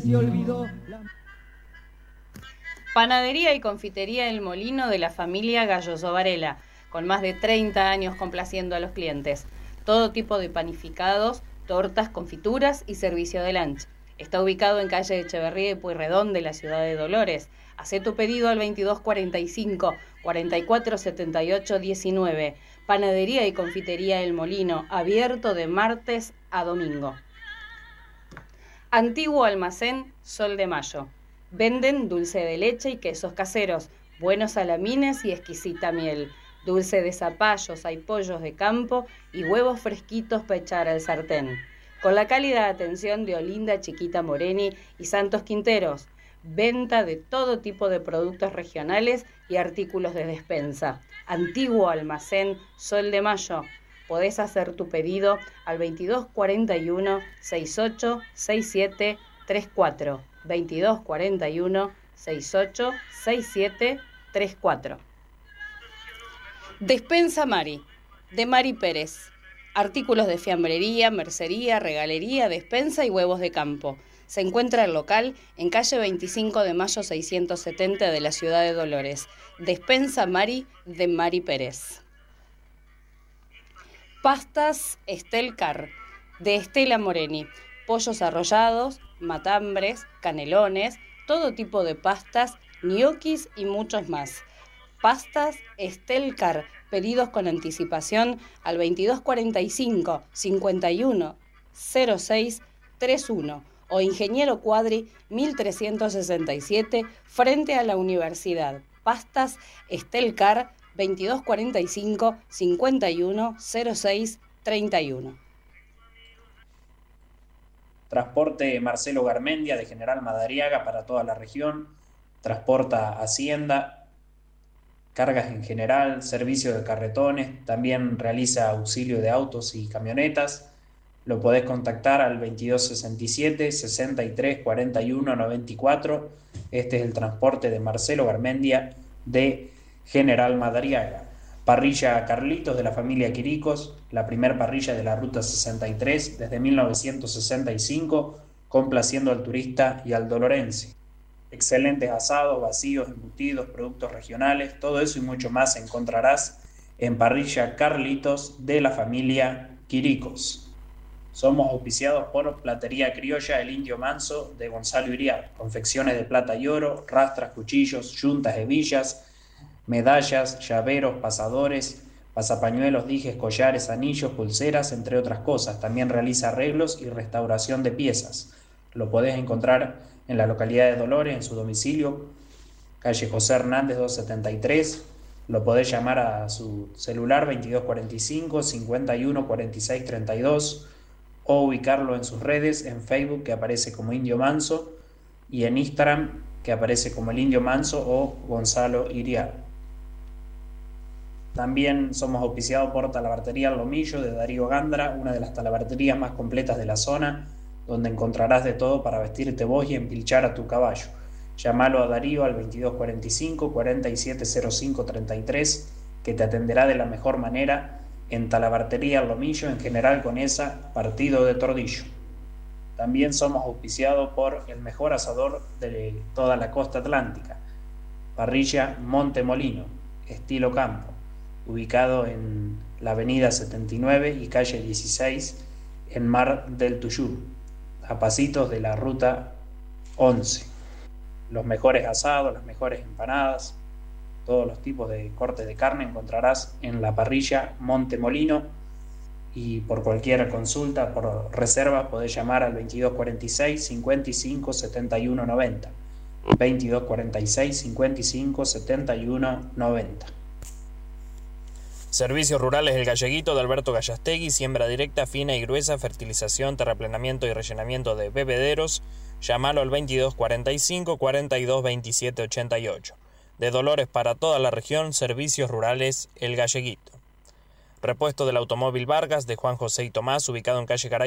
Se olvidó Panadería y confitería El Molino de la familia Galloso Varela, con más de 30 años complaciendo a los clientes. Todo tipo de panificados, tortas, confituras y servicio de lunch. Está ubicado en calle Echeverría y Pueyrredón de la ciudad de Dolores. Hacé tu pedido al 2245 4478 19. Panadería y confitería El Molino, abierto de martes a domingo. Antiguo almacén Sol de Mayo. Venden dulce de leche y quesos caseros, buenos salamines y exquisita miel. Dulce de zapallos, hay pollos de campo y huevos fresquitos para echar al sartén. Con la cálida atención de Olinda Chiquita Moreni y Santos Quinteros. Venta de todo tipo de productos regionales y artículos de despensa. Antiguo almacén Sol de Mayo. Podés hacer tu pedido al 2241 68 67 34. 2241 68 67 34. Despensa Mari, de Mari Pérez. Artículos de fiambrería, mercería, regalería, despensa y huevos de campo. Se encuentra el local en calle 25 de mayo 670 de la ciudad de Dolores. Despensa Mari, de Mari Pérez. Pastas Estelcar, de Estela Moreni. Pollos arrollados, matambres, canelones, todo tipo de pastas, ñoquis y muchos más. Pastas Estelcar, pedidos con anticipación al 2245 51 06 31 o Ingeniero Cuadri 1367 frente a la universidad. Pastas Estelcar 2245 51 06 31. Transporte Marcelo Garmendia de General Madariaga para toda la región. Transporta Hacienda, cargas en general, servicio de carretones, también realiza auxilio de autos y camionetas. Lo podés contactar al 2267 63 41 94. Este es el transporte de Marcelo Garmendia de General Madariaga. Parrilla Carlitos de la familia Quiricos, la primer parrilla de la Ruta 63 desde 1965, complaciendo al turista y al dolorense. Excelentes asados, vacíos, embutidos, productos regionales, todo eso y mucho más encontrarás en Parrilla Carlitos de la familia Quiricos. Somos auspiciados por Platería Criolla El Indio Manso de Gonzalo Iriar, confecciones de plata y oro, rastras, cuchillos, yuntas, hebillas, medallas, llaveros, pasadores, pasapañuelos, dijes, collares, anillos, pulseras, entre otras cosas. También realiza arreglos y restauración de piezas. Lo podés encontrar en la localidad de Dolores, en su domicilio, calle José Hernández 273. Lo podés llamar a su celular 2245 51 46 32 o ubicarlo en sus redes, en Facebook, que aparece como Indio Manso, y en Instagram, que aparece como el Indio Manso o Gonzalo Iriar. También somos auspiciados por Talabartería El Lomillo de Darío Gandra, una de las talabarterías más completas de la zona, donde encontrarás de todo para vestirte vos y empilchar a tu caballo. Llámalo a Darío al 2245 4705 33, que te atenderá de la mejor manera en Talabartería El Lomillo, en General Conesa, partido de Tordillo. También somos auspiciados por el mejor asador de toda la costa atlántica, Parrilla Monte Molino, estilo campo, ubicado en la avenida 79 y calle 16 en Mar del Tuyú, a pasitos de la ruta 11. Los mejores asados, las mejores empanadas, todos los tipos de cortes de carne encontrarás en la Parrilla Monte Molino, y por cualquier consulta, por reserva, podés llamar al 2246 55 71 90. 2246 55 71 90. Servicios Rurales El Galleguito de Alberto Gallastegui, siembra directa, fina y gruesa, fertilización, terraplenamiento y rellenamiento de bebederos. Llámalo al 2245 42 27 88. De Dolores para toda la región, Servicios Rurales El Galleguito. Repuesto del automóvil Vargas de Juan José y Tomás, ubicado en calle Garay